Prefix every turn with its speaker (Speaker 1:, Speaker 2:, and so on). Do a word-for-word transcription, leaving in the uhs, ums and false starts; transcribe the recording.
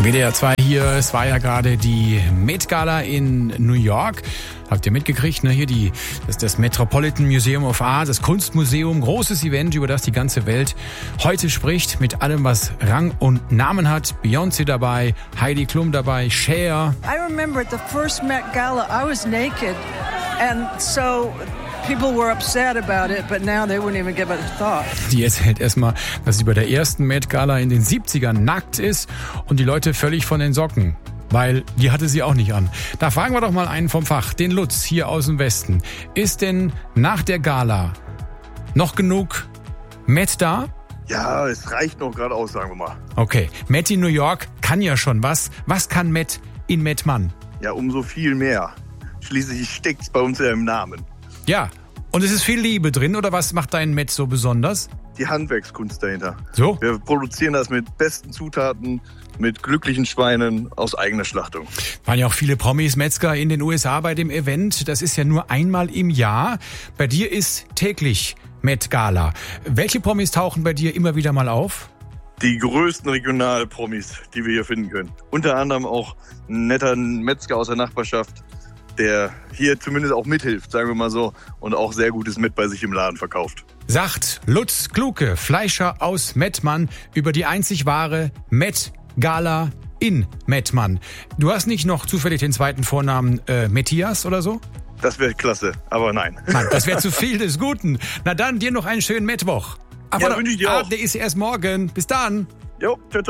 Speaker 1: W D R zwei hier, es war ja gerade die Met Gala in New York. Habt ihr mitgekriegt, ne? Hier die, das, das Metropolitan Museum of Art, das Kunstmuseum, großes Event, über das die ganze Welt heute spricht, mit allem, was Rang und Namen hat. Beyoncé dabei, Heidi Klum dabei, Cher.
Speaker 2: I remember at the first Met Gala, I was naked, and so people were upset about it, but now they wouldn't even give it a thought.
Speaker 1: Die erzählt erstmal, dass sie bei der ersten Met Gala in den siebzigern nackt ist und die Leute völlig von den Socken. Weil die hatte sie auch nicht an. Da fragen wir doch mal einen vom Fach, den Lutz hier aus dem Westen. Ist denn nach der Gala noch genug Met da?
Speaker 3: Ja, es reicht noch gerade aus, sagen wir mal.
Speaker 1: Okay, Met in New York kann ja schon was. Was kann Met in Mettmann?
Speaker 3: Ja, umso viel mehr. Schließlich steckt's bei uns ja im Namen.
Speaker 1: Ja, und es ist viel Liebe drin, oder was macht dein Met so besonders?
Speaker 3: Die Handwerkskunst dahinter.
Speaker 1: So?
Speaker 3: Wir produzieren das mit besten Zutaten, mit glücklichen Schweinen aus eigener Schlachtung.
Speaker 1: Waren ja auch viele Promis, Metzger in den U S A bei dem Event. Das ist ja nur einmal im Jahr. Bei dir ist täglich Met Gala. Welche Promis tauchen bei dir immer wieder mal auf?
Speaker 3: Die größten Regionalpromis, die wir hier finden können. Unter anderem auch ein netter Metzger aus der Nachbarschaft, der hier zumindest auch mithilft, sagen wir mal so, und auch sehr gutes Met bei sich im Laden verkauft.
Speaker 1: Sagt Lutz Kluke, Fleischer aus Mettmann, über die einzig wahre Met Gala in Mettmann. Du hast nicht noch zufällig den zweiten Vornamen äh, Matthias oder so?
Speaker 3: Das wäre klasse, aber nein.
Speaker 1: Nein, das wäre zu viel des Guten. Na dann, dir noch einen schönen Mittwoch.
Speaker 3: Ja, wünsche ich dir auch.
Speaker 1: Der ist erst morgen. Bis dann.
Speaker 3: Jo, tschüss.